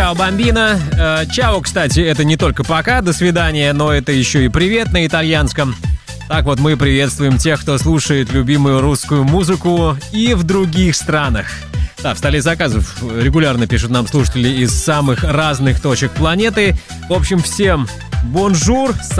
Чао, бомбина. Чао, кстати, это не только пока, до свидания, но это еще и привет на итальянском. Так вот, мы приветствуем тех, кто слушает любимую русскую музыку и в других странах. Да, в столе заказов регулярно пишут нам слушатели из самых разных точек планеты. В общем, всем бонжур.